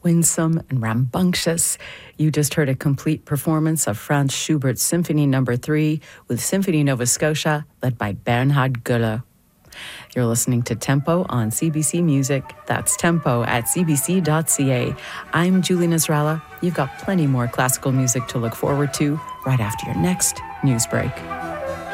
winsome and rambunctious. You just heard a complete performance of Franz Schubert's Symphony No. 3 with Symphony Nova Scotia, led by Bernhard Göller. You're listening to Tempo on CBC Music. That's tempo at cbc.ca. I'm Julie Nasrallah. You've got plenty more classical music to look forward to right after your next news break.